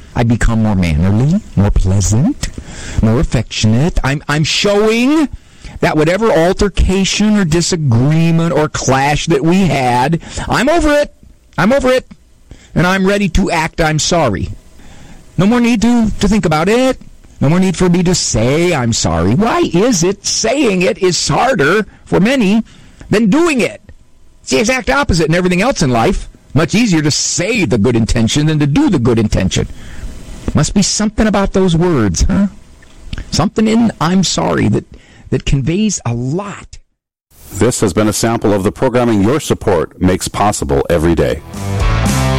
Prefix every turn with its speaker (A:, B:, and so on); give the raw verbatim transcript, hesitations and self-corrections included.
A: I become more mannerly, more pleasant, more affectionate. I'm I'm showing that whatever altercation or disagreement or clash that we had, I'm over it. I'm over it. And I'm ready to act I'm sorry. No more need to, to think about it. No more need for me to say I'm sorry. Why is it saying it is harder for many than doing it? It's the exact opposite in everything else in life. Much easier to say the good intention than to do the good intention. Must be something about those words, huh? Something in I'm sorry that, that conveys a lot.
B: This has been a sample of the programming your support makes possible every day.